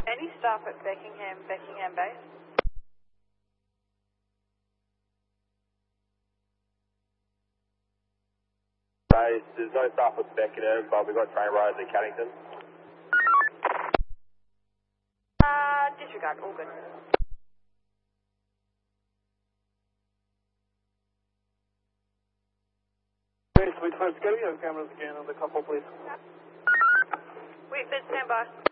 Any staff at Beckingham Base? There's no staff at Beckenham, but we've got train riders at Caddington. Disregard, all good. Base, we first go, you have cameras again on the couple, please. Wait, let's stand by.